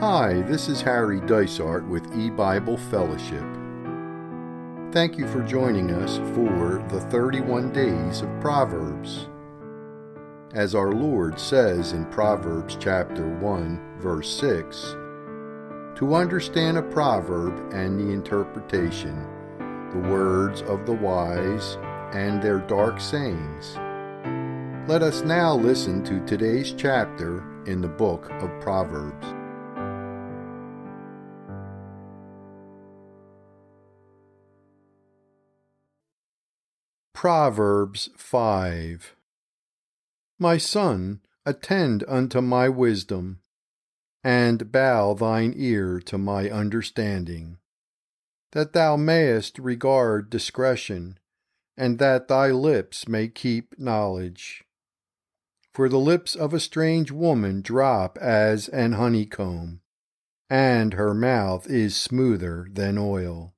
Hi, this is Harry Dysart with eBible Fellowship. Thank you for joining us for the 31 Days of Proverbs. As our Lord says in Proverbs chapter 1, verse 6, to understand a proverb and the interpretation, the words of the wise and their dark sayings. Let us now listen to today's chapter in the book of Proverbs. Proverbs 5. My son, attend unto my wisdom, and bow thine ear to my understanding, that thou mayest regard discretion, and that thy lips may keep knowledge. For the lips of a strange woman drop as an honeycomb, and her mouth is smoother than oil.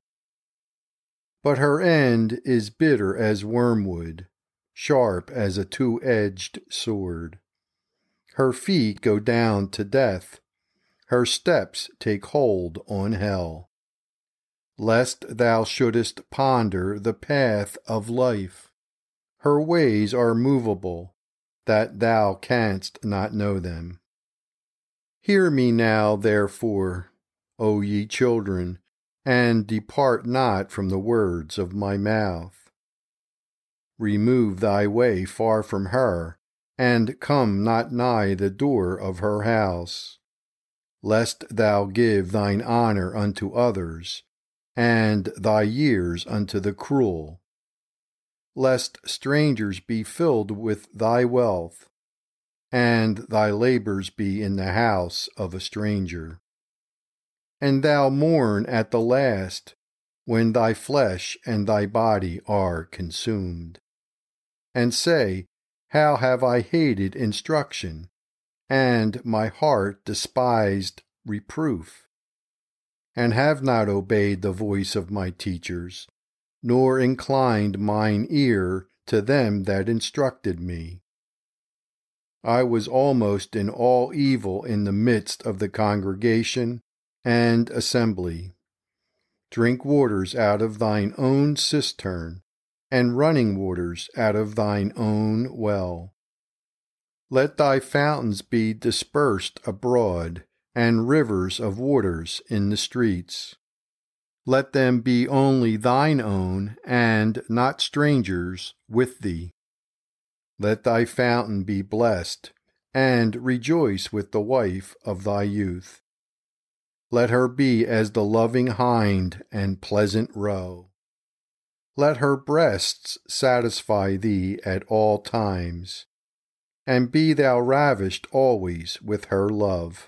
But her end is bitter as wormwood, sharp as a two-edged sword. Her feet go down to death, her steps take hold on hell. Lest thou shouldest ponder the path of life, her ways are movable, that thou canst not know them. Hear me now, therefore, O ye children, and depart not from the words of my mouth. Remove thy way far from her, and come not nigh the door of her house, lest thou give thine honor unto others, and thy years unto the cruel, lest strangers be filled with thy wealth, and thy labors be in the house of a stranger. And thou mourn at the last, when thy flesh and thy body are consumed. And say, how have I hated instruction, and my heart despised reproof, and have not obeyed the voice of my teachers, nor inclined mine ear to them that instructed me. I was almost in all evil in the midst of the congregation and assembly. Drink waters out of thine own cistern, and running waters out of thine own well. Let thy fountains be dispersed abroad, and rivers of waters in the streets. Let them be only thine own, and not strangers with thee. Let thy fountain be blessed, and rejoice with the wife of thy youth. Let her be as the loving hind and pleasant roe. Let her breasts satisfy thee at all times, and be thou ravished always with her love.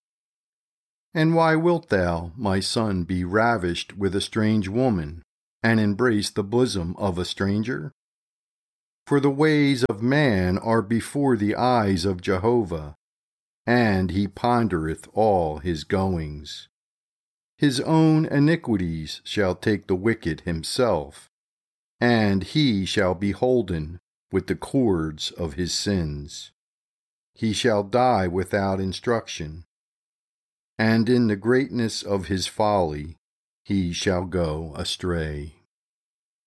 And why wilt thou, my son, be ravished with a strange woman, and embrace the bosom of a stranger? For the ways of man are before the eyes of Jehovah, and he pondereth all his goings. His own iniquities shall take the wicked himself, and he shall be holden with the cords of his sins. He shall die without instruction, and in the greatness of his folly he shall go astray.